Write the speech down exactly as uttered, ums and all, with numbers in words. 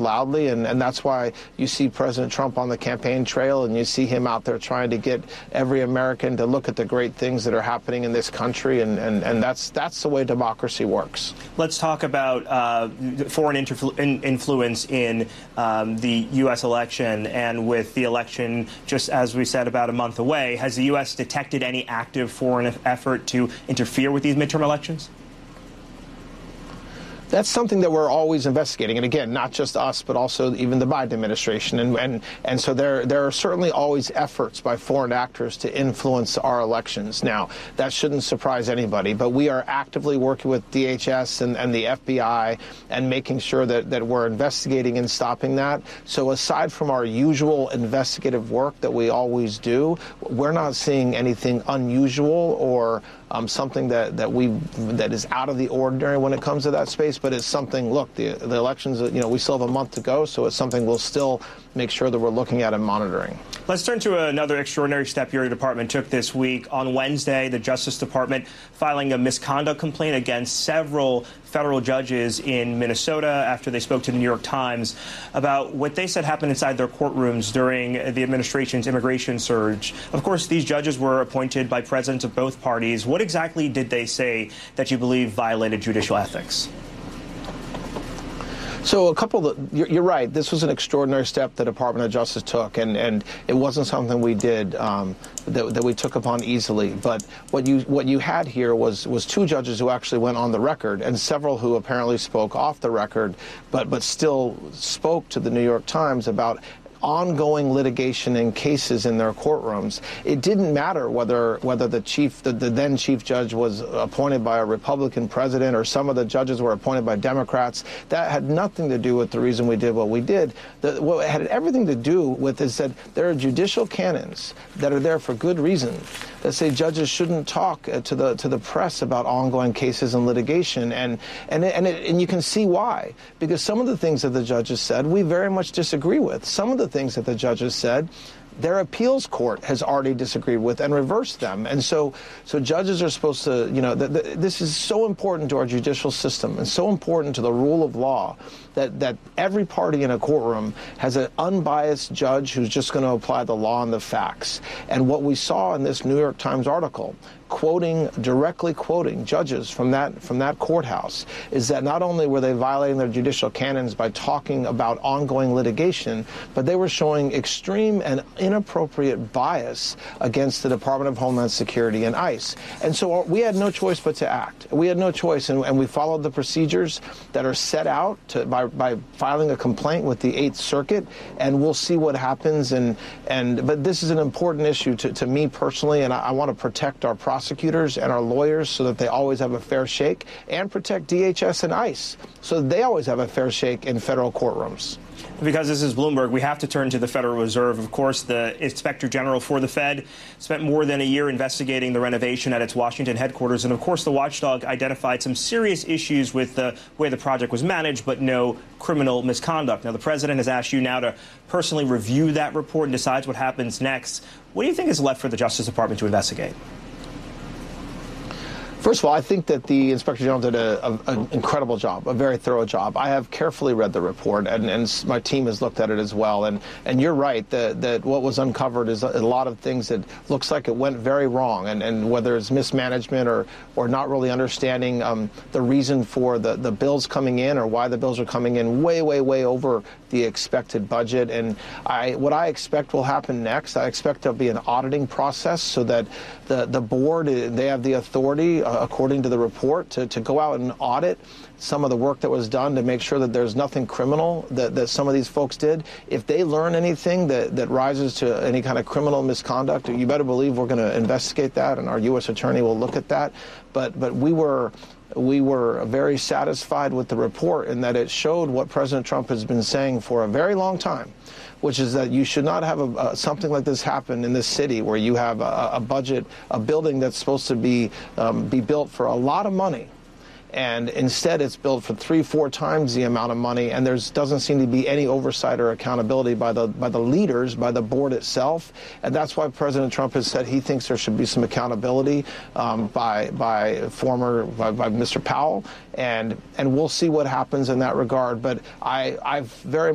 loudly, and, and that's why you see President Trump on the campaign trail, and you see him out there trying to get every American to look at the great things that are happening in this country, and, and, and that's that's the way democracy works. Let's talk about uh, foreign interflu in influence in um, the U S election, and with the election, just as we said, about a month away, has the U S detected any active foreign effort to interfere with these midterm elections? That's something that we're always investigating, and again, not just us, but also even the Biden administration, and and and so there there are certainly always efforts by foreign actors to influence our elections. Now, that shouldn't surprise anybody, but we are actively working with D H S and, and the F B I and making sure that that we're investigating and stopping that. So aside from our usual investigative work that we always do, we're not seeing anything unusual or Um, something that that we that is out of the ordinary when it comes to that space, but it's something. Look, the the elections. You know, we still have a month to go, so it's something we'll still make sure that we're looking at and monitoring. Let's turn to another extraordinary step your department took this week. On Wednesday, the Justice Department filing a misconduct complaint against several federal judges in Minnesota after they spoke to the New York Times about what they said happened inside their courtrooms during the administration's immigration surge. Of course, these judges were appointed by presidents of both parties. What exactly did they say that you believe violated judicial ethics? So a couple of the, you're, you're right. This was an extraordinary step the Department of Justice took, and, and it wasn't something we did um, that, that we took upon easily. But what you what you had here was was two judges who actually went on the record, and several who apparently spoke off the record, but but still spoke to the New York Times about ongoing litigation and cases in their courtrooms. It didn't matter whether whether the chief, the, the then chief judge was appointed by a Republican president or some of the judges were appointed by Democrats. That had nothing to do with the reason we did what we did. The, what it had everything to do with is that there are judicial canons that are there for good reason that say judges shouldn't talk to the to the press about ongoing cases and litigation, and and it, and, it, and you can see why, because some of the things that the judges said we very much disagree with. Some of the things that the judges said, their appeals court has already disagreed with and reversed them. And so so judges are supposed to, you know, th th this is so important to our judicial system and so important to the rule of law that, that every party in a courtroom has an unbiased judge who's just going to apply the law and the facts. And what we saw in this New York Times article, quoting, directly quoting judges from that from that courthouse, is that not only were they violating their judicial canons by talking about ongoing litigation, but they were showing extreme and inappropriate bias against the Department of Homeland Security and ICE. And so we had no choice but to act. We had no choice, and, and we followed the procedures that are set out to, by, by filing a complaint with the Eighth Circuit, and we'll see what happens. And, and but this is an important issue to, to me personally, and I, I want to protect our prosecutors and our lawyers so that they always have a fair shake, and protect D H S and ICE so that they always have a fair shake in federal courtrooms. Because this is Bloomberg, we have to turn to the Federal Reserve. Of course, the Inspector General for the Fed spent more than a year investigating the renovation at its Washington headquarters. And of course, the watchdog identified some serious issues with the way the project was managed, but no criminal misconduct. Now, the president has asked you now to personally review that report and decides what happens next. What do you think is left for the Justice Department to investigate? First of all, I think that the Inspector General did an incredible job, a very thorough job. I have carefully read the report, and, and my team has looked at it as well. And, and you're right that, that what was uncovered is a, a lot of things that looks like it went very wrong, and, and whether it's mismanagement or, or not really understanding um, the reason for the, the bills coming in, or why the bills are coming in way, way, way over the expected budget. And I, what I expect will happen next, I expect there'll be an auditing process so that the, the board, they have the authority, uh, according to the report, to, to go out and audit some of the work that was done to make sure that there's nothing criminal that, that some of these folks did. If they learn anything that, that rises to any kind of criminal misconduct, you better believe we're going to investigate that, and our U S attorney will look at that. But, but we were... We were very satisfied with the report in that it showed what President Trump has been saying for a very long time, which is that you should not have a, uh, something like this happen in this city where you have a, a budget, a building that's supposed to be, um, be built for a lot of money. And instead, it's built for three, four times the amount of money, and there doesn't seem to be any oversight or accountability by the by the leaders, by the board itself. And that's why President Trump has said he thinks there should be some accountability um, by by former by, by Mister Powell, and and we'll see what happens in that regard. But I I've very